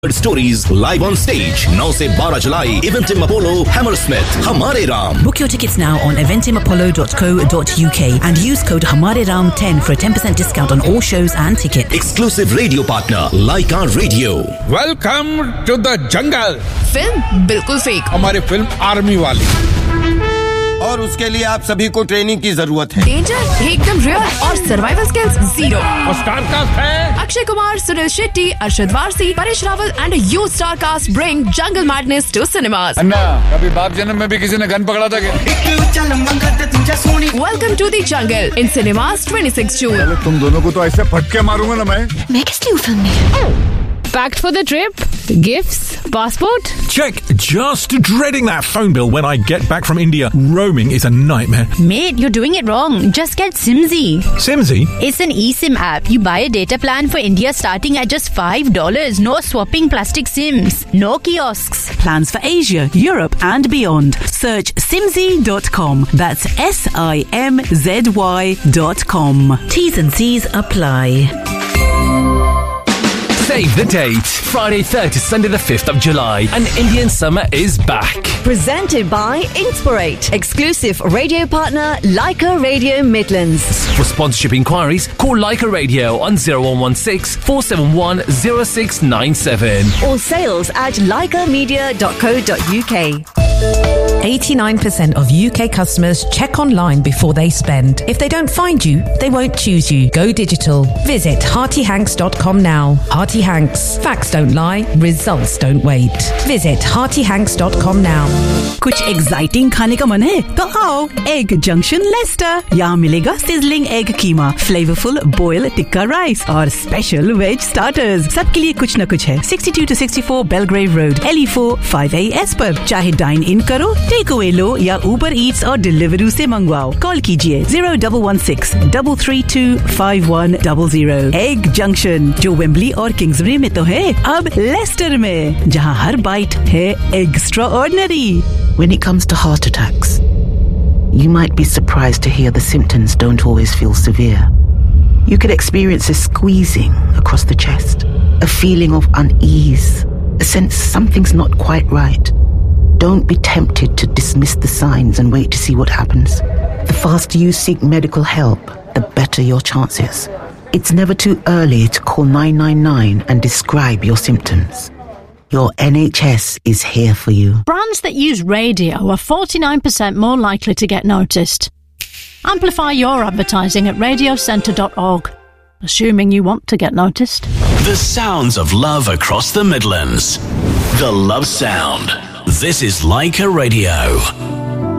Stories live on stage 9 से 12 जुलाई Eventim Apollo Hammersmith हमारे Ram. Book your tickets now on eventimapollo.co.uk and use code हमारे Ram 10 for a 10% discount on all shows and tickets. Exclusive radio partner Laika Radio. Welcome to the jungle. Film बिल्कुल fake. हमारी film army वाली. और उसके लिए आप सभी को ट्रेनिंग की जरूरत है. डेंजर एकदम रियल और सर्वाइवल स्किल्स जीरो. और स्टार कास्ट है Akshay Kumar, Sunil Shetty, Arshad Warsi, Paresh Rawal and huge star cast bring jungle madness to cinemas. अन्ना, कभी बाप जन्म में भी किसी ने गन पकड़ा था क्या? Welcome to the jungle in cinemas 26 जून. तुम दोनों को तो ऐसे फटके मारूंगा ना मैं किस लिए फिल्म में? Packed for the trip? Gifts? Passport? Check. Just dreading that phone bill when I get back from India. Roaming is a nightmare. Mate, you're doing it wrong. Just get Simzy. Simzy? It's an eSIM app. You buy a data plan for India starting at just $5. No swapping plastic SIMs. No kiosks. Plans for Asia, Europe and beyond. Search simzy.com. That's simzy.com. T's and C's apply. Save the date. Friday 3rd to Sunday the 5th of July. And Indian summer is back. Presented by Inspirate. Exclusive radio partner Laika Radio Midlands. For sponsorship inquiries, call Laika Radio on 0116 471 0697. Or sales at laikamedia.co.uk. 89% of UK customers check online before they spend. If they don't find you, they won't choose you. Go digital. Visit heartyhanks.com now. Hearty Hanks. Facts don't lie. Results don't wait. Visit heartyhanks.com now. कुछ exciting खाने का मन है तो आओ egg junction Lester. यहाँ मिलेगा sizzling egg कीमा, flavourful boil tikka rice और स्पेशल वेज स्टार्टर्स. सबके लिए कुछ न कुछ है. 62 to 64 Belgrave Road, LE4 5AS पर. चाहे डाइन इन करो, टेक अवे लो या ऊबर ईट्स और डिलीवरी से मंगवाओ. कॉल कीजिए 0116 332 5100. एग जंक्शन जो वेम्बली और किंग्सबरी में तो है, अब लेस्टर में, जहाँ हर बाइट है extra ordinary. When it comes to heart attacks, you might be surprised to hear the symptoms don't always feel severe. You could experience a squeezing across the chest, a feeling of unease, a sense something's not quite right. Don't be tempted to dismiss the signs and wait to see what happens. The faster you seek medical help, the better your chances. It's never too early to call 999 and describe your symptoms. Your NHS is here for you. Brands that use radio are 49% more likely to get noticed. Amplify your advertising at radiocentre.org, assuming you want to get noticed. The sounds of love across the Midlands. The Love Sound. This is Laika Radio.